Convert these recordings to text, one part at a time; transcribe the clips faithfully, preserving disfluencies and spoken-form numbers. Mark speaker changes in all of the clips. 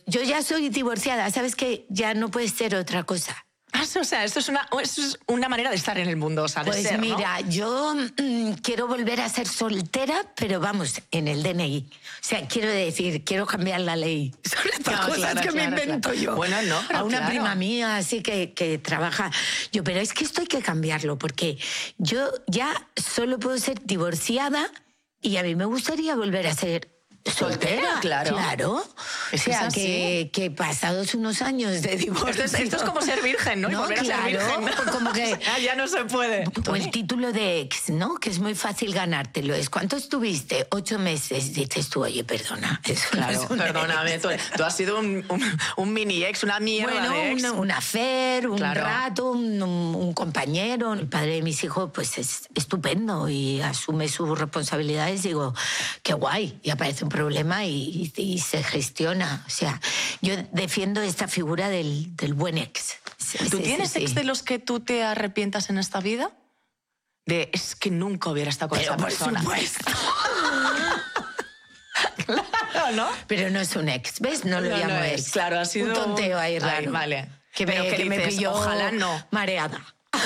Speaker 1: yo ya soy divorciada, ¿sabes qué? Ya no puede ser otra cosa.
Speaker 2: Ah, o sea, esto es, una, esto es una manera de estar en el mundo, o sea, de
Speaker 1: Pues
Speaker 2: ser,
Speaker 1: mira,
Speaker 2: ¿no?
Speaker 1: yo mmm, quiero volver a ser soltera, pero vamos, en el D N I. O sea, quiero decir, quiero cambiar la ley. Son estas
Speaker 2: No,
Speaker 1: cosas
Speaker 2: claro,
Speaker 1: que
Speaker 2: claro,
Speaker 1: me invento
Speaker 2: claro.
Speaker 1: yo.
Speaker 2: Bueno, no, pero
Speaker 1: a una
Speaker 2: claro.
Speaker 1: prima mía así que, que trabaja. Yo, pero es que esto hay que cambiarlo, porque yo ya solo puedo ser divorciada y a mí me gustaría volver a ser soltera,
Speaker 2: Soltera, claro.
Speaker 1: Claro.
Speaker 2: Es
Speaker 1: o
Speaker 2: que es
Speaker 1: sea,
Speaker 2: así.
Speaker 1: que, que pasados unos años de divorcio...
Speaker 2: Esto es, esto es como ser virgen, ¿no? Y
Speaker 1: No,
Speaker 2: volver a ser
Speaker 1: claro,
Speaker 2: virgen, ¿no?
Speaker 1: como que...
Speaker 2: Ah, ya no se puede.
Speaker 1: O el título de ex, ¿no? Que es muy fácil ganártelo. Es ¿cuánto estuviste? Ocho meses. Dices tú, oye, perdona. Eso no
Speaker 2: Claro,
Speaker 1: es un
Speaker 2: perdóname,
Speaker 1: ex.
Speaker 2: tú, tú has sido un, un, un mini ex, una mierda
Speaker 1: Bueno,
Speaker 2: de ex.
Speaker 1: un, un affair, un
Speaker 2: Claro.
Speaker 1: rato, un, un- un compañero. El padre de mis hijos, pues es estupendo y asume sus responsabilidades. Digo, qué guay. Y aparece un problema y, y se gestiona. O sea, yo defiendo esta figura del, del buen ex. Sí,
Speaker 2: ¿Tú
Speaker 1: sí,
Speaker 2: tienes
Speaker 1: sí,
Speaker 2: ex
Speaker 1: sí.
Speaker 2: de los que tú te arrepientas en esta vida? De, es que nunca hubiera estado con
Speaker 1: Pero
Speaker 2: esa
Speaker 1: por
Speaker 2: persona.
Speaker 1: supuesto.
Speaker 2: Claro, ¿no?
Speaker 1: Pero no es un ex, ¿ves? No lo
Speaker 2: No,
Speaker 1: llamo
Speaker 2: no
Speaker 1: ex.
Speaker 2: es, claro, ha sido
Speaker 1: un tonteo ahí
Speaker 2: Ay,
Speaker 1: raro.
Speaker 2: vale.
Speaker 1: Que
Speaker 2: Pero
Speaker 1: me,
Speaker 2: ¿qué
Speaker 1: que me
Speaker 2: dices?
Speaker 1: pilló
Speaker 2: Ojalá no.
Speaker 1: mareada.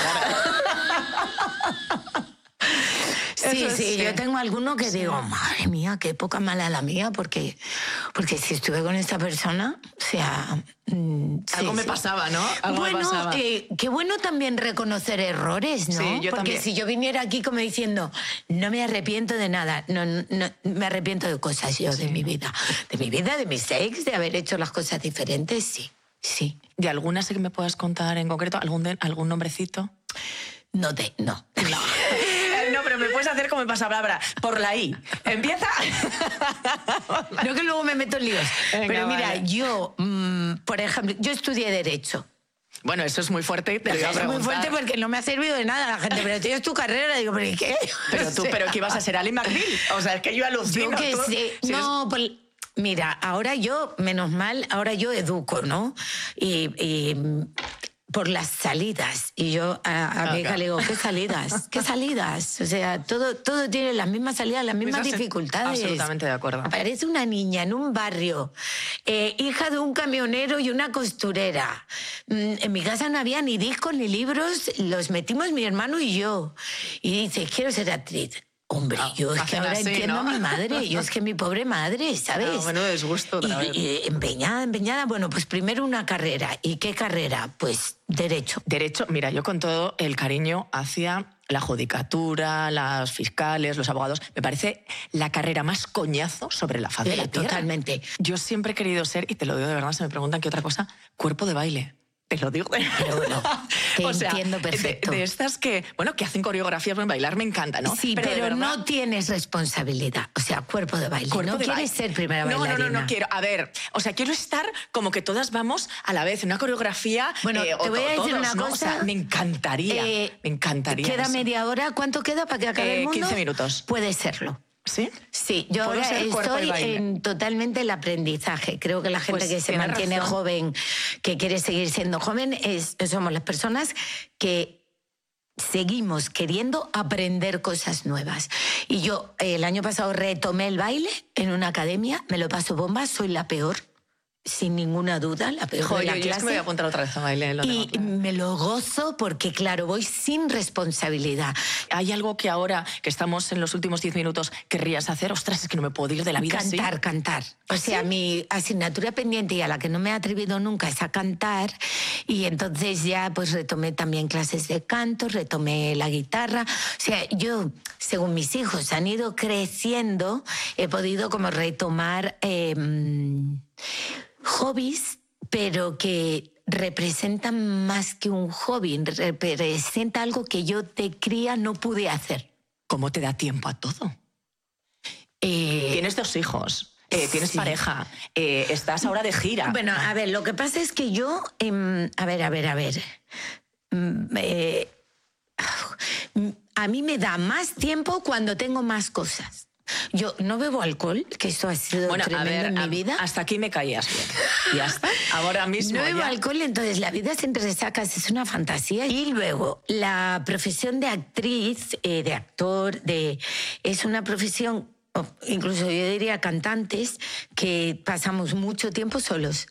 Speaker 1: Sí,
Speaker 2: Eso
Speaker 1: sí,
Speaker 2: sí.
Speaker 1: yo tengo alguno que digo, madre mía, qué poca mala la mía, porque, porque si estuve con esta persona, o sea... mm, sí,
Speaker 2: Algo me
Speaker 1: sí.
Speaker 2: pasaba, ¿no? Algo
Speaker 1: Bueno,
Speaker 2: me pasaba.
Speaker 1: eh, qué bueno también reconocer errores, ¿no?
Speaker 2: Sí, yo
Speaker 1: Porque
Speaker 2: también.
Speaker 1: si yo viniera aquí como diciendo, no me arrepiento de nada, no, no me arrepiento de cosas yo, de mi vida. De mi vida, de mis ex, de haber hecho las cosas diferentes, sí, sí.
Speaker 2: ¿De alguna sé que me puedas contar en concreto? ¿Algún, de- algún nombrecito?
Speaker 1: No te, no.
Speaker 2: No. No, pero me puedes hacer como en pasapalabra. Por la I. Empieza.
Speaker 1: No, que luego me meto en líos.
Speaker 2: Venga,
Speaker 1: Pero mira,
Speaker 2: vale.
Speaker 1: yo, mm, por ejemplo, yo estudié Derecho.
Speaker 2: Bueno, eso es muy fuerte. Te lo iba a
Speaker 1: Es muy
Speaker 2: preguntar.
Speaker 1: fuerte porque no me ha servido de nada la gente. Pero tienes tu carrera, digo, ¿pero y qué?
Speaker 2: Pero tú,
Speaker 1: O sea,
Speaker 2: pero ¿qué ibas a ser? ¿Ali McBeal? O sea, es que yo alucino.
Speaker 1: Yo que
Speaker 2: tú-
Speaker 1: sé.
Speaker 2: si
Speaker 1: No, pues, mira, ahora yo, menos mal, ahora yo educo, ¿no? Y, y, mm, por las salidas. Y yo a, a mi hija
Speaker 2: Ajá.
Speaker 1: le digo, ¿qué salidas? ¿Qué salidas? O sea, todo, todo tiene las mismas salidas, las mismas
Speaker 2: Mismas-
Speaker 1: dificultades.
Speaker 2: absolutamente de acuerdo.
Speaker 1: Aparece una niña en un barrio, eh, hija de un camionero y una costurera. Mm, En mi casa no había ni discos ni libros, los metimos mi hermano y yo. Y dice, quiero ser actriz. Hombre,
Speaker 2: Ah,
Speaker 1: yo es que
Speaker 2: hacen
Speaker 1: ahora
Speaker 2: así,
Speaker 1: entiendo
Speaker 2: ¿no?
Speaker 1: a mi madre, yo es que mi pobre madre, ¿sabes?
Speaker 2: Ah, bueno, disgusto otra vez.
Speaker 1: Y, y empeñada, empeñada, bueno, pues primero una carrera. ¿Y qué carrera? Pues Derecho.
Speaker 2: Derecho, mira, yo con todo el cariño hacia la judicatura, los fiscales, los abogados, me parece la carrera más coñazo sobre la faz de la
Speaker 1: Eh,
Speaker 2: tierra.
Speaker 1: totalmente.
Speaker 2: Yo siempre he querido ser, y te lo digo de verdad, se me preguntan qué otra cosa, cuerpo de baile. Te lo digo.
Speaker 1: Pero bueno, te entiendo
Speaker 2: de-
Speaker 1: perfecto.
Speaker 2: De, estas que, bueno, que hacen coreografías, bueno, bailar me encanta, ¿no?
Speaker 1: Sí,
Speaker 2: de
Speaker 1: pero,
Speaker 2: verdad,
Speaker 1: no tienes responsabilidad. O sea, cuerpo de baile.
Speaker 2: cuerpo
Speaker 1: no
Speaker 2: de
Speaker 1: quieres
Speaker 2: baile.
Speaker 1: ser primera
Speaker 2: no,
Speaker 1: bailarina.
Speaker 2: No, no, no quiero. A ver, o sea, quiero estar como que todas vamos a la vez en una coreografía.
Speaker 1: Bueno,
Speaker 2: eh,
Speaker 1: te
Speaker 2: o
Speaker 1: voy a
Speaker 2: to-
Speaker 1: decir
Speaker 2: todos,
Speaker 1: una
Speaker 2: ¿no?
Speaker 1: cosa.
Speaker 2: O sea, me encantaría.
Speaker 1: Eh,
Speaker 2: me encantaría.
Speaker 1: ¿Queda
Speaker 2: eso.
Speaker 1: media hora? ¿Cuánto queda para que acabe
Speaker 2: Eh,
Speaker 1: el mundo?
Speaker 2: quince minutos.
Speaker 1: Puede serlo.
Speaker 2: ¿Sí?
Speaker 1: Sí, yo
Speaker 2: Puedo
Speaker 1: ahora
Speaker 2: ser cuerpo y
Speaker 1: estoy
Speaker 2: baile.
Speaker 1: en totalmente el aprendizaje. Creo que la gente
Speaker 2: Pues
Speaker 1: que se
Speaker 2: tienes
Speaker 1: mantiene
Speaker 2: razón.
Speaker 1: joven, que quiere seguir siendo joven, es, somos las personas que seguimos queriendo aprender cosas nuevas. Y yo eh, el año pasado retomé el baile en una academia, me lo paso bomba, soy la peor, sin ninguna duda, la peor de
Speaker 2: Joder,
Speaker 1: la
Speaker 2: yo, yo es que me voy a
Speaker 1: clase.
Speaker 2: apuntar otra vez a baile. Lo tengo
Speaker 1: Y
Speaker 2: claro.
Speaker 1: me lo gozo porque, claro, voy sin responsabilidad.
Speaker 2: ¿Hay algo que ahora, que estamos en los últimos diez minutos, querrías hacer? Ostras, es que no me puedo ir de la vida así.
Speaker 1: Cantar, cantar. O sea, mi asignatura pendiente y a la que no me he atrevido nunca es a cantar. Y entonces ya pues retomé también clases de canto, retomé la guitarra. O sea, yo, según mis hijos han ido creciendo, he podido como retomar eh, hobbies, pero que representan más que un hobby, representa algo que yo de cría no pude hacer.
Speaker 2: ¿Cómo te da tiempo a todo?
Speaker 1: Eh,
Speaker 2: Tienes dos hijos, eh, tienes
Speaker 1: sí.
Speaker 2: pareja, eh, estás ahora de gira.
Speaker 1: Bueno, a ver, lo que pasa es que yo, em, a ver, a ver, a ver, mm, eh, a mí me da más tiempo cuando tengo más cosas. Yo no bebo alcohol, que esto ha sido
Speaker 2: Bueno, a
Speaker 1: tremendo
Speaker 2: ver,
Speaker 1: en mi
Speaker 2: a-
Speaker 1: vida.
Speaker 2: hasta aquí me caías bien. Ya está, ahora mismo
Speaker 1: No bebo
Speaker 2: ya.
Speaker 1: alcohol, entonces la vida sin resacas es una fantasía. Y luego, la profesión de actriz, eh, de actor, de es una profesión, o incluso yo diría cantantes, que pasamos mucho tiempo solos.